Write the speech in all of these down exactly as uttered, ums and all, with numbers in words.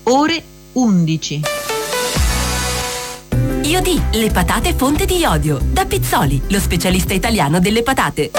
ore undici. Iodì, le patate fonte di iodio. Da Pizzoli, lo specialista italiano delle patate.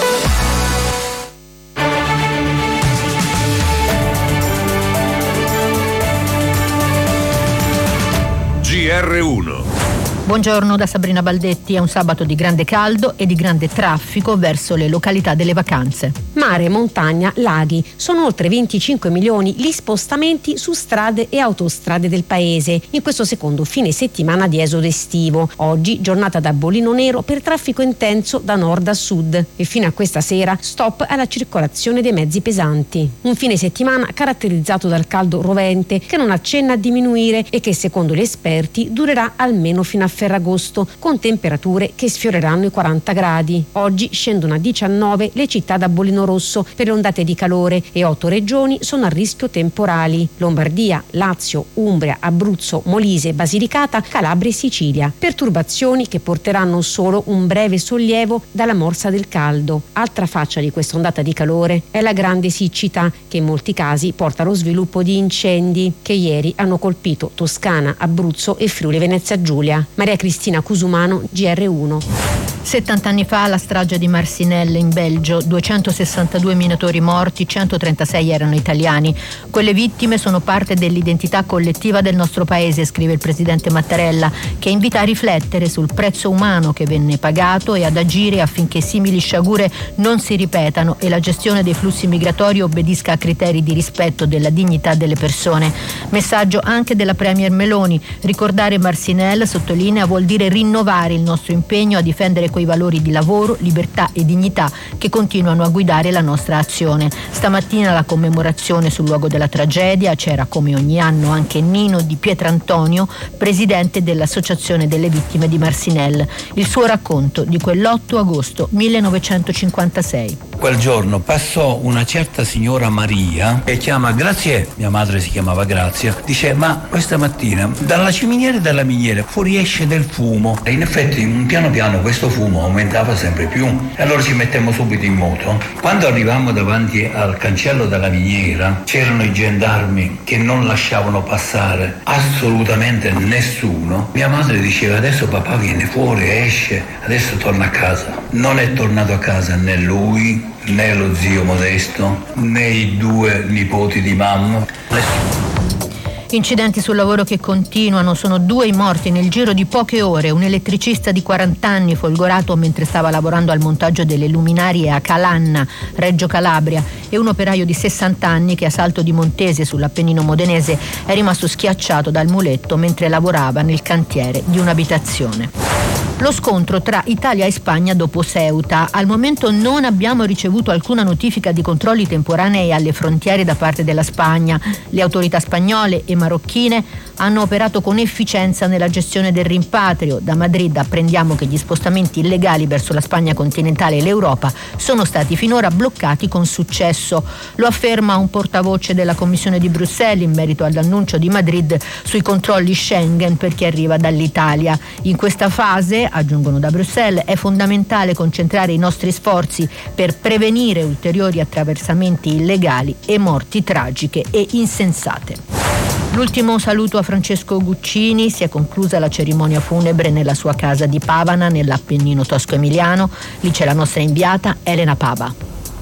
G R uno. Buongiorno da Sabrina Baldetti. È un sabato di grande caldo e di grande traffico verso le località delle vacanze. Mare, montagna, laghi. Sono oltre venticinque milioni gli spostamenti su strade e autostrade del paese in questo secondo fine settimana di esodo estivo. Oggi giornata da bollino nero per traffico intenso da nord a sud e fino a questa sera stop alla circolazione dei mezzi pesanti. Un fine settimana caratterizzato dal caldo rovente che non accenna a diminuire e che secondo gli esperti durerà almeno fino a Ferragosto, con temperature che sfioreranno i quaranta gradi. Oggi scendono a diciannove le città da bollino rosso per le ondate di calore e otto regioni sono a rischio temporali: Lombardia, Lazio, Umbria, Abruzzo, Molise, Basilicata, Calabria e Sicilia. Perturbazioni che porteranno solo un breve sollievo dalla morsa del caldo. Altra faccia di questa ondata di calore è la grande siccità che in molti casi porta allo sviluppo di incendi che ieri hanno colpito Toscana, Abruzzo e Friuli Venezia Giulia. Maria Cristina Cusumano, G R uno. settanta anni fa la strage di Marcinelle in Belgio, duecentosessantadue minatori morti, centotrentasei erano italiani. Quelle vittime sono parte dell'identità collettiva del nostro paese, scrive il presidente Mattarella, che invita a riflettere sul prezzo umano che venne pagato e ad agire affinché simili sciagure non si ripetano e la gestione dei flussi migratori obbedisca a criteri di rispetto della dignità delle persone. Messaggio anche della Premier Meloni: ricordare Marcinelle, sottolinea, vuol dire rinnovare il nostro impegno a difendere quei valori di lavoro, libertà e dignità che continuano a guidare la nostra azione. Stamattina la commemorazione sul luogo della tragedia, c'era come ogni anno anche Nino Di Pietrantonio, presidente dell'Associazione delle Vittime di Marcinelle. Il suo racconto di quell'otto agosto millenovecentocinquantasei. Quel giorno passò una certa signora Maria che chiama Grazie, mia madre si chiamava Grazia, dice: ma questa mattina dalla ciminiera e dalla miniera fuoriesce del fumo. E in effetti un piano piano questo fumo aumentava sempre più e allora ci mettemmo subito in moto. Quando arrivammo davanti al cancello della miniera c'erano i gendarmi che non lasciavano passare assolutamente nessuno. Mia madre diceva: adesso papà viene fuori, esce, adesso torna a casa. Non è tornato a casa né lui né lo zio Modesto né i due nipoti di mamma, nessuno. Incidenti sul lavoro che continuano, sono due i morti nel giro di poche ore: un elettricista di quaranta anni folgorato mentre stava lavorando al montaggio delle luminarie a Calanna, Reggio Calabria, e un operaio di sessanta anni che a Salto di Montese sull'Appennino modenese è rimasto schiacciato dal muletto mentre lavorava nel cantiere di un'abitazione. Lo scontro tra Italia e Spagna dopo Ceuta. Al momento non abbiamo ricevuto alcuna notifica di controlli temporanei alle frontiere da parte della Spagna. Le autorità spagnole e marocchine hanno operato con efficienza nella gestione del rimpatrio. Da Madrid apprendiamo che gli spostamenti illegali verso la Spagna continentale e l'Europa sono stati finora bloccati con successo. Lo afferma un portavoce della Commissione di Bruxelles in merito all'annuncio di Madrid sui controlli Schengen per chi arriva dall'Italia. In questa fase, aggiungono da Bruxelles, è fondamentale concentrare i nostri sforzi per prevenire ulteriori attraversamenti illegali e morti tragiche e insensate. L'ultimo saluto a Francesco Guccini: si è conclusa la cerimonia funebre nella sua casa di Pavana, nell'Appennino tosco-emiliano. Lì c'è la nostra inviata Elena Pava.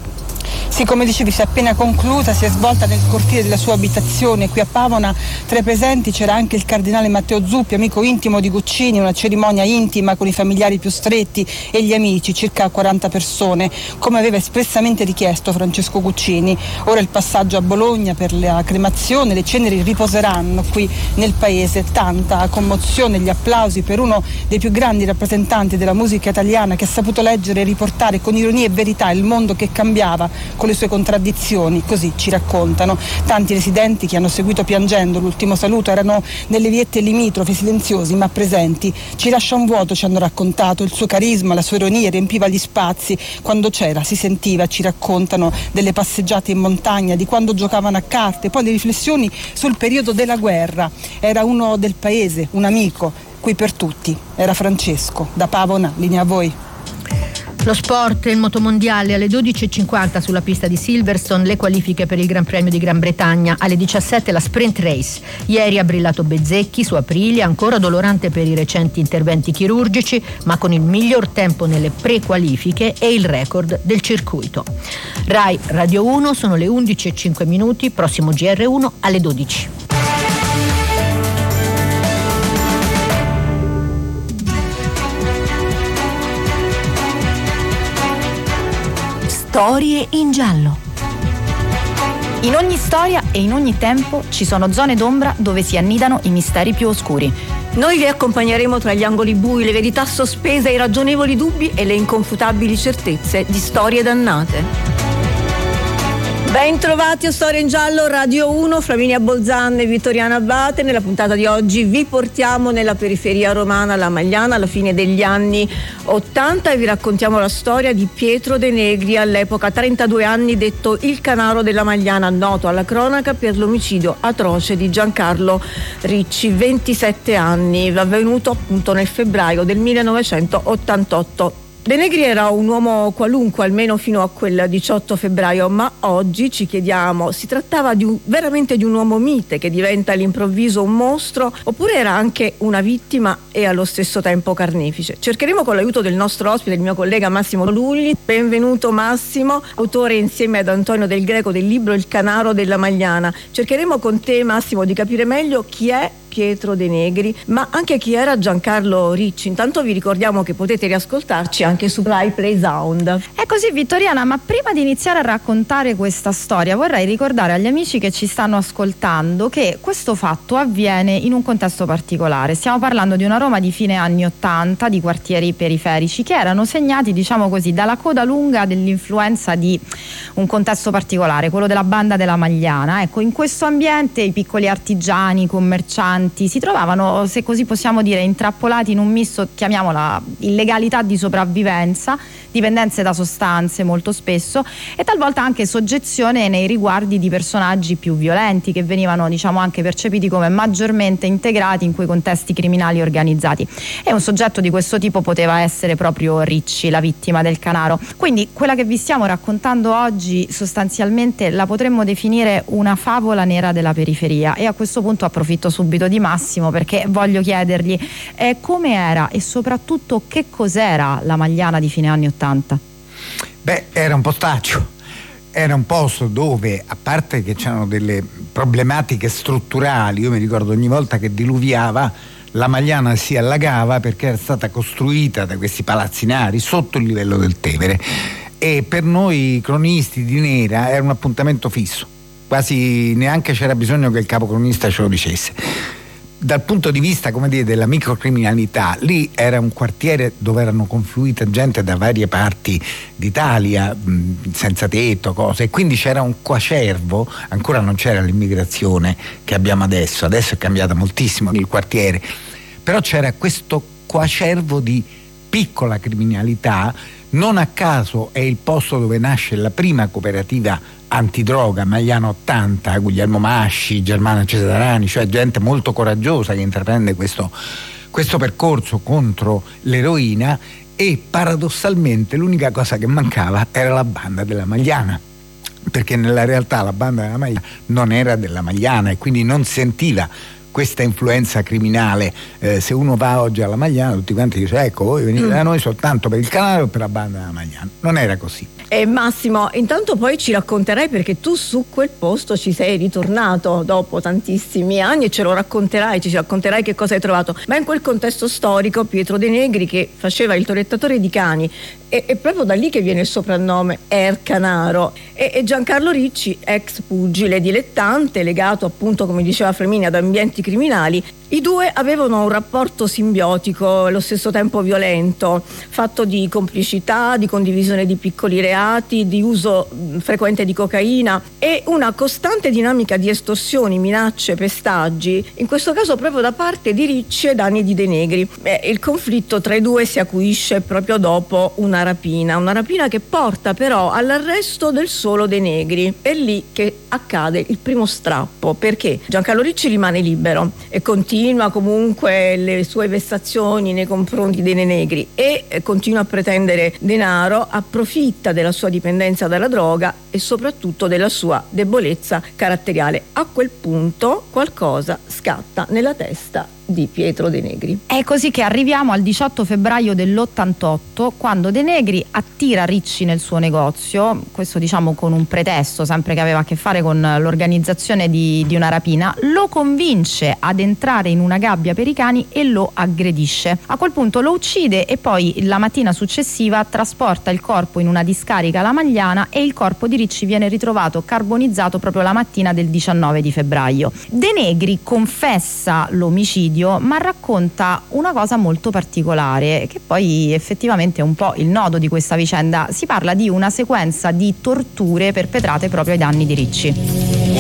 Sì, come dicevi, si è appena conclusa, si è svolta nel cortile della sua abitazione qui a Pavona. Tra i presenti c'era anche il cardinale Matteo Zuppi, amico intimo di Guccini, una cerimonia intima con i familiari più stretti e gli amici, circa quaranta persone, come aveva espressamente richiesto Francesco Guccini. Ora il passaggio a Bologna per la cremazione, le ceneri riposeranno qui nel paese. Tanta commozione, gli applausi per uno dei più grandi rappresentanti della musica italiana, che ha saputo leggere e riportare con ironia e verità il mondo che cambiava con le sue contraddizioni, così ci raccontano. Tanti residenti che hanno seguito piangendo l'ultimo saluto erano nelle viette limitrofe, silenziosi ma presenti. Ci lascia un vuoto, ci hanno raccontato, il suo carisma, la sua ironia riempiva gli spazi. Quando c'era, si sentiva, ci raccontano delle passeggiate in montagna, di quando giocavano a carte, poi le riflessioni sul periodo della guerra. Era uno del paese, un amico, qui per tutti. Era Francesco. Da Pavona, linea a voi. Lo sport, il motomondiale alle dodici e cinquanta sulla pista di Silverstone, le qualifiche per il Gran Premio di Gran Bretagna, alle diciassette la sprint race. Ieri ha brillato Bezzecchi su Aprilia, ancora dolorante per i recenti interventi chirurgici, ma con il miglior tempo nelle pre-qualifiche e il record del circuito. Rai Radio uno, sono le undici e cinque minuti, prossimo G R uno alle dodici. Storie in giallo. In ogni storia e in ogni tempo ci sono zone d'ombra dove si annidano i misteri più oscuri. Noi vi accompagneremo tra gli angoli bui, le verità sospese, i ragionevoli dubbi e le inconfutabili certezze di storie dannate. Ben trovati a Storia in Giallo, Radio uno, Flaminia Bolzan e Vittoriana Abate. Nella puntata di oggi vi portiamo nella periferia romana, la Magliana, alla fine degli anni ottanta, e vi raccontiamo la storia di Pietro De Negri, all'epoca trentadue anni, detto il Canaro della Magliana, noto alla cronaca per l'omicidio atroce di Giancarlo Ricci, ventisette anni, avvenuto appunto nel febbraio del millenovecentottantotto. De Negri era un uomo qualunque, almeno fino a quel diciotto febbraio, ma oggi ci chiediamo, si trattava di un, veramente di un uomo mite che diventa all'improvviso un mostro, oppure era anche una vittima e allo stesso tempo carnefice? Cercheremo con l'aiuto del nostro ospite, il mio collega Massimo Lulli. Benvenuto Massimo, autore insieme ad Antonio Del Greco del libro Il Canaro della Magliana. Cercheremo con te, Massimo, di capire meglio chi è Pietro De Negri, ma anche chi era Giancarlo Ricci. Intanto vi ricordiamo che potete riascoltarci anche su Rai Play Sound. È così, Vittoriana, ma prima di iniziare a raccontare questa storia vorrei ricordare agli amici che ci stanno ascoltando che questo fatto avviene in un contesto particolare. Stiamo parlando di una Roma di fine anni ottanta, di quartieri periferici che erano segnati, diciamo così, dalla coda lunga dell'influenza di un contesto particolare, quello della banda della Magliana. Ecco, in questo ambiente i piccoli artigiani, commercianti si trovavano, se così possiamo dire, intrappolati in un misto, chiamiamola illegalità di sopravvivenza, dipendenze da sostanze molto spesso, e talvolta anche soggezione nei riguardi di personaggi più violenti che venivano, diciamo, anche percepiti come maggiormente integrati in quei contesti criminali organizzati. E un soggetto di questo tipo poteva essere proprio Ricci, la vittima del Canaro. Quindi quella che vi stiamo raccontando oggi sostanzialmente la potremmo definire una favola nera della periferia, e a questo punto approfitto subito di Massimo perché voglio chiedergli eh, come era e soprattutto che cos'era la Magliana di fine anni ottanta. Beh, era un postaccio, era un posto dove, a parte che c'erano delle problematiche strutturali, io mi ricordo ogni volta che diluviava la Magliana si allagava perché era stata costruita da questi palazzinari sotto il livello del Tevere, e per noi cronisti di Nera era un appuntamento fisso, quasi neanche c'era bisogno che il capocronista ce lo dicesse. Dal punto di vista, come dire, della microcriminalità, lì era un quartiere dove erano confluite gente da varie parti d'Italia, mh, senza tetto, cose, e quindi c'era un coacervo. Ancora non c'era l'immigrazione che abbiamo adesso, adesso è cambiata moltissimo il quartiere, però c'era questo coacervo di piccola criminalità. Non a caso è il posto dove nasce la prima cooperativa antidroga, Magliana ottanta, Guglielmo Masci, Germano Cesarani, cioè gente molto coraggiosa che intraprende questo, questo percorso contro l'eroina, e paradossalmente l'unica cosa che mancava era la banda della Magliana, perché nella realtà la banda della Magliana non era della Magliana e quindi non sentiva questa influenza criminale. Eh, se uno va oggi alla Magliana tutti quanti dicono ecco, voi venite mm. da noi soltanto per il Canaro e per la banda della Magliana. Non era così. E Massimo, intanto poi ci racconterai, perché tu su quel posto ci sei ritornato dopo tantissimi anni e ce lo racconterai, ci racconterai che cosa hai trovato. Ma in quel contesto storico Pietro De Negri, che faceva il torettatore di cani, è, è proprio da lì che viene il soprannome Er Canaro, e, e Giancarlo Ricci, ex pugile dilettante, legato appunto, come diceva Flaminia, ad ambienti criminali. I due avevano un rapporto simbiotico, allo stesso tempo violento, fatto di complicità, di condivisione di piccoli reati, di uso frequente di cocaina e una costante dinamica di estorsioni, minacce, pestaggi, in questo caso proprio da parte di Ricci e Dani di De Negri. Beh, il conflitto tra i due si acuisce proprio dopo una una rapina, una rapina che porta però all'arresto del solo De Negri. È lì che accade il primo strappo, perché Giancarlo Ricci rimane libero e continua comunque le sue vessazioni nei confronti dei De Negri e continua a pretendere denaro, approfitta della sua dipendenza dalla droga e soprattutto della sua debolezza caratteriale. A quel punto qualcosa scatta nella testa di Pietro De Negri. È così che arriviamo al diciotto febbraio dell'ottantotto, quando De Negri attira Ricci nel suo negozio, questo diciamo con un pretesto, sempre che aveva a che fare con l'organizzazione di, di una rapina, lo convince ad entrare in una gabbia per i cani e lo aggredisce. A quel punto lo uccide e poi la mattina successiva trasporta il corpo in una discarica alla Magliana e il corpo di Ricci viene ritrovato carbonizzato proprio la mattina del diciannove di febbraio. De Negri confessa l'omicidio, ma racconta una cosa molto particolare che poi effettivamente è un po' il nodo di questa vicenda. Si parla di una sequenza di torture perpetrate proprio ai danni di Ricci.